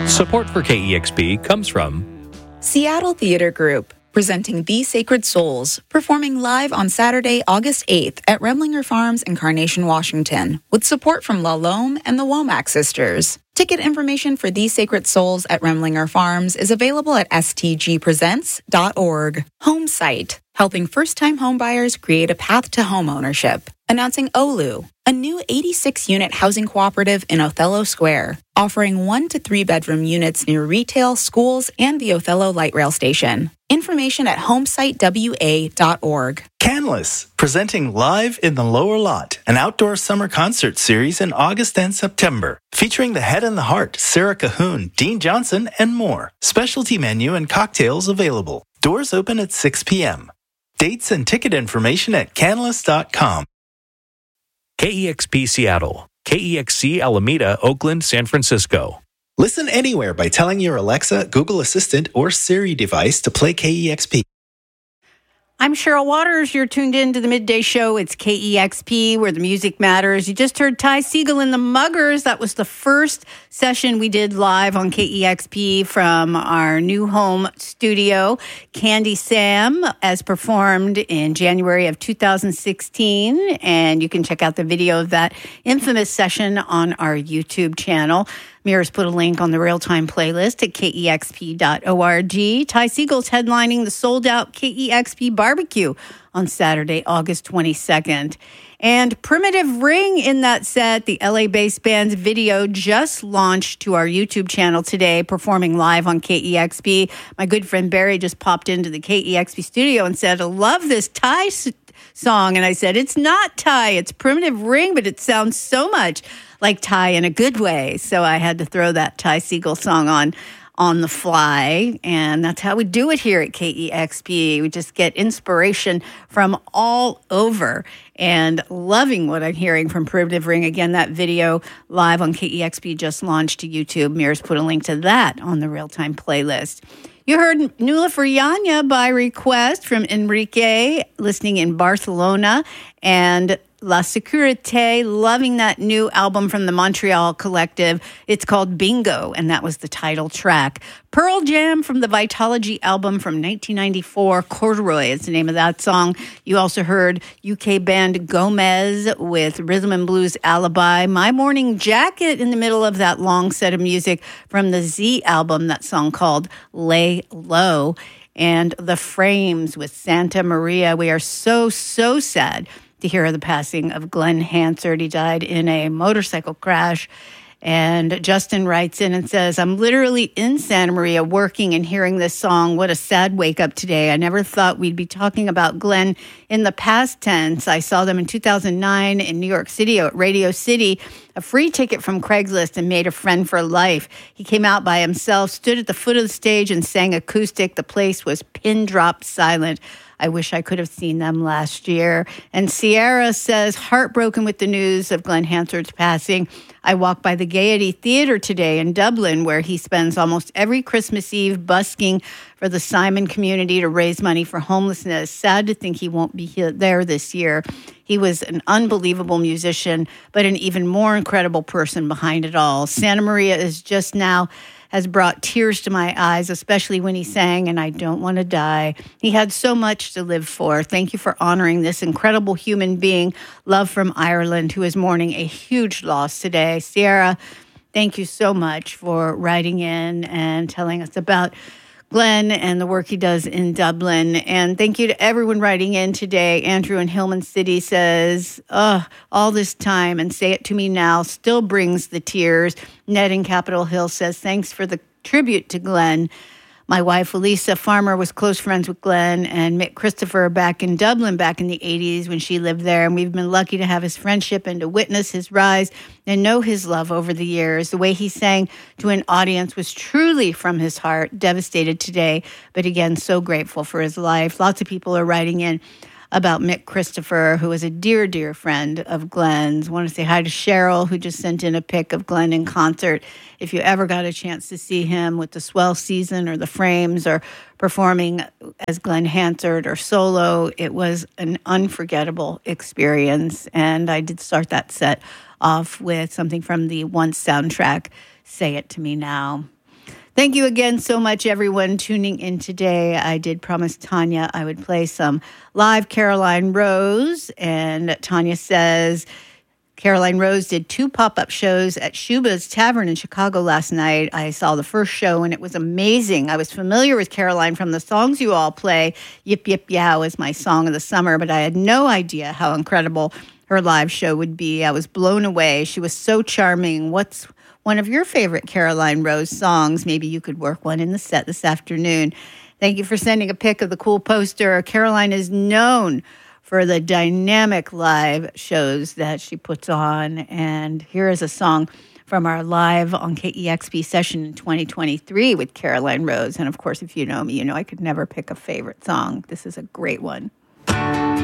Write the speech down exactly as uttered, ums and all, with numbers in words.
Support for K E X P comes from Seattle Theater Group, presenting The Sacred Souls, performing live on Saturday, August eighth at Remlinger Farms in Carnation, Washington, with support from La Lome and the Womack Sisters. Ticket information for These Sacred Souls at Remlinger Farms is available at s t g presents dot org. Home Site, helping first-time homebuyers create a path to homeownership. Announcing Olu, a new eighty-six unit housing cooperative in Othello Square, offering one to three bedroom units near retail, schools, and the Othello Light Rail Station. Information at homesite w a dot org. Canlis, presenting Live in the Lower Lot, an outdoor summer concert series in August and September, featuring the Head and the Heart, Sarah Cahoon, Dean Johnson, and more. Specialty menu and cocktails available. Doors open at six p.m. Dates and ticket information at canlis dot com. K E X P Seattle, K E X C Alameda, Oakland, San Francisco. Listen anywhere by telling your Alexa, Google Assistant, or Siri device to play K E X P. I'm Cheryl Waters. You're tuned in to the Midday Show. It's K E X P, where the music matters. You just heard Ty Segall and the Muggers. That was the first session we did live on K E X P from our new home studio. Candy Sam, as performed in January of two thousand sixteen. And you can check out the video of that infamous session on our YouTube channel. Mira's put a link on the real-time playlist at k e x p dot org. Ty Segall's headlining the sold-out K E X P barbecue on Saturday, August twenty-second. And Primitive Ring in that set, the L A-based band's video, just launched to our YouTube channel today, performing live on K E X P. My good friend Barry just popped into the K E X P studio and said, I love this Ty song. And I said, it's not Ty, it's Primitive Ring, but it sounds so much like Ty in a good way. So I had to throw that Ty Segall song on on the fly. And that's how we do it here at K E X P. We just get inspiration from all over, and loving what I'm hearing from Primitive Ring. Again, that video live on K E X P just launched to YouTube. Mira's put a link to that on the real-time playlist. You heard Nula for Yanya by request from Enrique, listening in Barcelona, and La Securite, loving that new album from the Montreal Collective. It's called Bingo, and that was the title track. Pearl Jam from the Vitology album from nineteen ninety-four, Corduroy is the name of that song. You also heard U K band Gomez with Rhythm and Blues Alibi. My Morning Jacket in the middle of that long set of music from the Z album, that song called Lay Low. And The Frames with Santa Maria. We are so, so sad to hear of the passing of Glenn Hansard. He died in a motorcycle crash. And Justin writes in and says, I'm literally in Santa Maria working and hearing this song. What a sad wake up today. I never thought we'd be talking about Glenn in the past tense. I saw them in two thousand nine in New York City at Radio City, a free ticket from Craigslist, and made a friend for life. He came out by himself, stood at the foot of the stage and sang acoustic. The place was pin drop silent. I wish I could have seen them last year. And Sierra says, heartbroken with the news of Glenn Hansard's passing. I walked by the Gaiety Theatre today in Dublin, where he spends almost every Christmas Eve busking for the Simon community to raise money for homelessness. Sad to think he won't be there this year. He was an unbelievable musician, but an even more incredible person behind it all. Santa Maria is just now has brought tears to my eyes, especially when he sang, and I don't want to die. He had so much to live for. Thank you for honoring this incredible human being. Love from Ireland, who is mourning a huge loss today. Sierra, thank you so much for writing in and telling us about Glenn and the work he does in Dublin. And thank you to everyone writing in today. Andrew in Hillman City says, oh, all this time and Say It To Me Now still brings the tears. Ned in Capitol Hill says, thanks for the tribute to Glenn. My wife, Elisa Farmer, was close friends with Glenn and Mick Christopher back in Dublin back in the eighties when she lived there. And we've been lucky to have his friendship and to witness his rise and know his love over the years. The way he sang to an audience was truly from his heart. Devastated today, but again, so grateful for his life. Lots of people are writing in about Mick Christopher, who is a dear, dear friend of Glenn's. I want to say hi to Cheryl, who just sent in a pic of Glenn in concert. If you ever got a chance to see him with the Swell Season or the Frames or performing as Glenn Hansard or solo, it was an unforgettable experience. And I did start that set off with something from the Once soundtrack, Say It To Me Now. Thank you again so much, everyone, tuning in today. I did promise Tanya I would play some live Caroline Rose, and Tanya says Caroline Rose did two pop-up shows at Shuba's Tavern in Chicago last night. I saw the first show, and it was amazing. I was familiar with Caroline from the songs you all play. Yip, Yip, Yow is my song of the summer, but I had no idea how incredible her live show would be. I was blown away. She was so charming. What's one of your favorite Caroline Rose songs? Maybe you could work one in the set this afternoon. Thank you for sending a pic of the cool poster. Caroline is known for the dynamic live shows that she puts on. And here is a song from our live on K E X P session in twenty twenty-three with Caroline Rose. And of course, if you know me, you know I could never pick a favorite song. This is a great one.